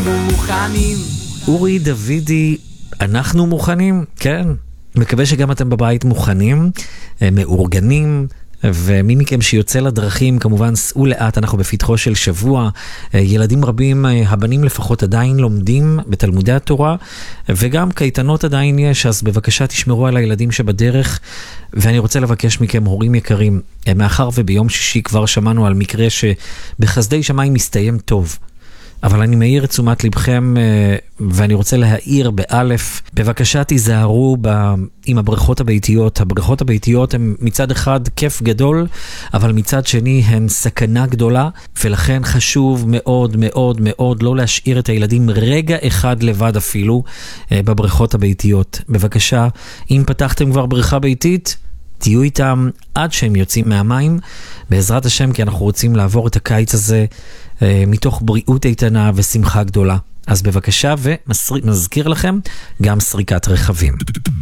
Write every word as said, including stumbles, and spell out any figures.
אנחנו מוכנים. אורי דוידי, אנחנו מוכנים? כן. מקווה שגם אתם בבית מוכנים, מאורגנים, ומי מכם שיוצא לדרכים, כמובן סעו לאט, אנחנו בפתחו של שבוע, ילדים רבים, הבנים לפחות עדיין לומדים בתלמודי התורה, וגם קייטנות עדיין יש, אז בבקשה תשמרו על הילדים שבדרך, ואני רוצה לבקש מכם, הורים יקרים, מאחר וביום שישי כבר שמענו על מקרה שבחסדי שמיים מסתיים טוב, אבל אני מעיר את תשומת לבכם, ואני רוצה להעיר באלף, בבקשה תיזהרו ב... עם הבריכות הביתיות. הבריכות הביתיות הן מצד אחד כיף גדול, אבל מצד שני הן סכנה גדולה, ולכן חשוב מאוד מאוד מאוד לא להשאיר את הילדים רגע אחד לבד אפילו בבריכות הביתיות. בבקשה, אם פתחתם כבר בריכה ביתית, תהיו איתם עד שהם יוצאים מהמים, בעזרת השם, כי אנחנו רוצים לעבור את הקיץ הזה אה, מתוך בריאות איתנה ושמחה גדולה. אז בבקשה, ומזכיר לכם גם סריקת רכבים.